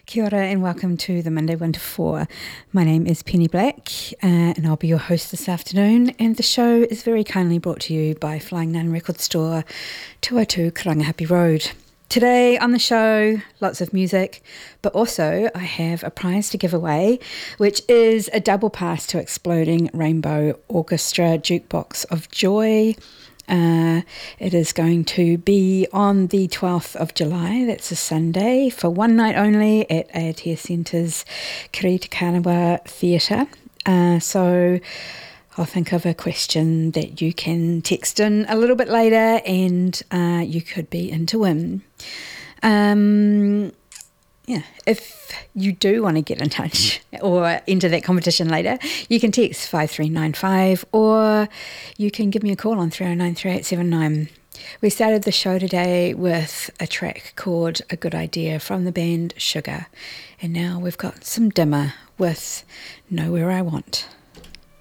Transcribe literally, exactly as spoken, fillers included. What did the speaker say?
Kia ora and welcome to the Monday one to four. My name is Penny Black uh, and I'll be your host this afternoon, and the show is very kindly brought to you by Flying Nun Record Store, two oh two Karangahape Road. Today on the show, lots of music, but also I have a prize to give away, which is a double pass to Exploding Rainbow Orchestra Jukebox of Joy. Uh, it is going to be on the twelfth of July, that's a Sunday, for one night only at Aotea Centre's Kiritikanawa Theatre. Uh, so I'll think of a question that you can text in a little bit later and uh, you could be in to win. Um, yeah, if you do want to get in touch or enter that competition later, you can text five three nine five or you can give me a call on three oh nine, three eight seven nine. We started the show today with a track called A Good Idea from the band Sugar, and now we've got some Dimmer with Know Where I Want.